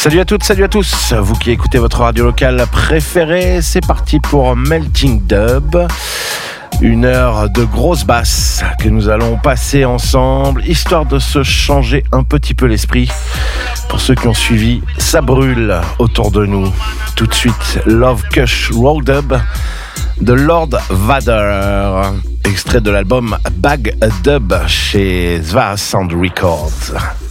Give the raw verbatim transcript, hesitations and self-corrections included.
Salut à toutes, salut à tous. Vous qui écoutez votre radio locale préférée, c'est parti pour Melting Dub. Une heure de grosse basse que nous allons passer ensemble, histoire de se changer un petit peu l'esprit. Pour ceux qui ont suivi, ça brûle autour de nous. Tout de suite, Love Kush Roll Dub de Lord Vader, extrait de l'album Bag Dub chez Zva Sound Records.